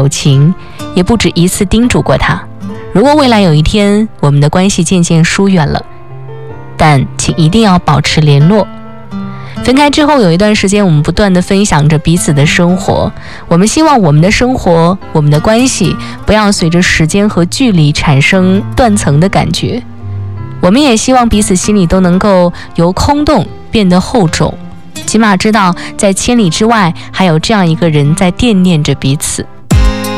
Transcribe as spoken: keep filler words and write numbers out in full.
友情，也不止一次叮嘱过他，如果未来有一天我们的关系渐渐疏远了，但请一定要保持联络。分开之后有一段时间，我们不断地分享着彼此的生活，我们希望我们的生活，我们的关系不要随着时间和距离产生断层的感觉，我们也希望彼此心里都能够由空洞变得厚重，起码知道在千里之外还有这样一个人在惦念着彼此。